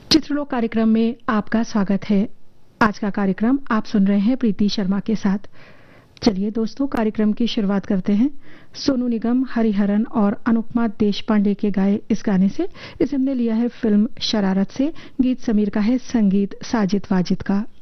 चित्रलोक कार्यक्रम में आपका स्वागत है। आज का कार्यक्रम आप सुन रहे हैं प्रीति शर्मा के साथ। चलिए दोस्तों, कार्यक्रम की शुरुआत करते हैं। सोनू निगम, हरिहरन और अनुपमा देशपांडे के गाए इस गाने से। इसे हमने लिया है फिल्म शरारत से। गीत समीर का है, संगीत साजिद वाजिद का।